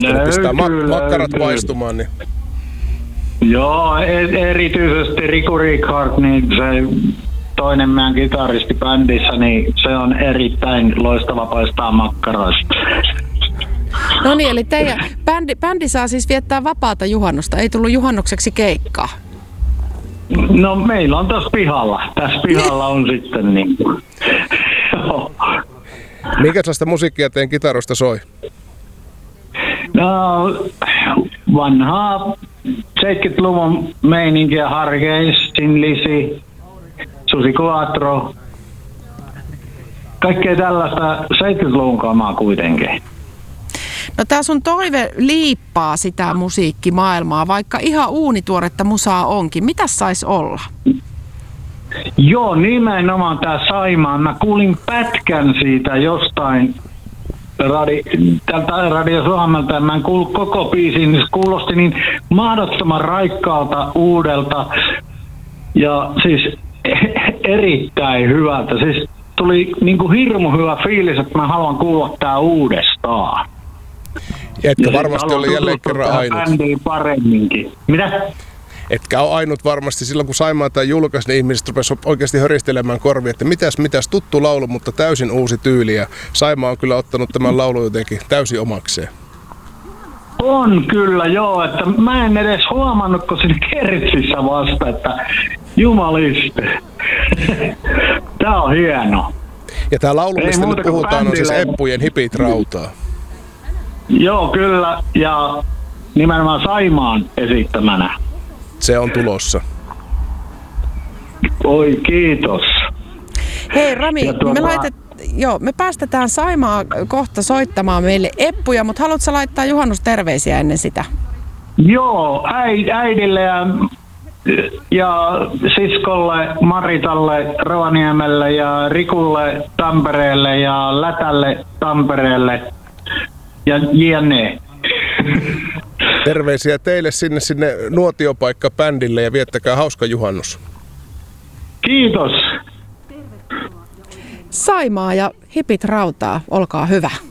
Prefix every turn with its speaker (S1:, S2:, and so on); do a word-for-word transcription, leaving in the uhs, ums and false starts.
S1: Ne pistää
S2: Löytyy,
S1: mak- makkarat
S2: löytyy.
S1: paistumaan, niin
S2: Joo, e- erityisesti Riku Rickard, niin se toinen meidän kitaristi bändissä, niin se on erittäin loistava paistaa makkaroista.
S3: No niin, eli teidän bändi, bändi saa siis viettää vapaata juhannusta. Ei tullut juhannukseksi keikkaa.
S2: No meillä on tässä pihalla. Tässä pihalla on sitten niin kuin. Joo.
S1: minkälaista musiikkia teidän kitarosta soi?
S2: No vanhaa seitsemänkymmentäluvun meininkiä, Hargeis, Tin Lizzy, Susi Quattro. Kaikkea tällaista seitsemänkymmentäluvun kamaa kuitenkin.
S3: No tää sun toive liippaa sitä musiikkimaailmaa, vaikka ihan uunituoretta musaa onkin. Mitäs sais olla?
S2: Joo, nimenomaan tää Saimaa. Mä kuulin pätkän siitä jostain radi, tältä Radio Suomelta. Mä en kuullut koko biisin, niin se kuulosti niin mahdottoman raikkaalta, uudelta ja siis erittäin hyvältä. Siis tuli niinku hirmu hyvä fiilis, että mä haluan kuulla tää uudestaan.
S1: Etkä varmasti ole jälleen kerran ainut.
S2: Bändiin paremminkin. Mitä?
S1: Etkä ole ainut varmasti. Silloin kun Saimaa tai julkaisi, niin ihmiset rupesivat oikeasti höristelemään korvia, että mitäs, mitäs, tuttu laulu, mutta täysin uusi tyyli. Ja Saimaa on kyllä ottanut tämän laulun jotenkin täysin omakseen.
S2: On kyllä, joo. Että mä en edes huomannut, kun siinä kertsissä vasta, että jumaliste. Tää on hieno.
S1: Ja tää laulu,
S2: Ei
S1: mistä
S2: muuta
S1: nyt
S2: kuin
S1: puhutaan, on siis
S2: bändille.
S1: Eppujen Hipit rautaa.
S2: Joo, kyllä. Ja nimenomaan Saimaan esittämänä.
S1: Se on tulossa.
S2: Oi, kiitos.
S3: Hei Rami,
S2: Ja tuota-
S3: me, laitet, joo, me päästetään Saimaa kohta soittamaan meille eppuja, mutta haluatko laittaa juhannusterveisiä ennen sitä?
S2: Joo, äi, äidille ja, ja siskolle, Maritalle, Rovaniemelle ja Rikulle Tampereelle ja Lätälle Tampereelle ja jne.
S1: Terveisiä teille sinne, sinne nuotiopaikka-bändille ja viettäkää hauska juhannus.
S2: Kiitos.
S3: Saimaa ja Hipit rautaa, olkaa hyvä.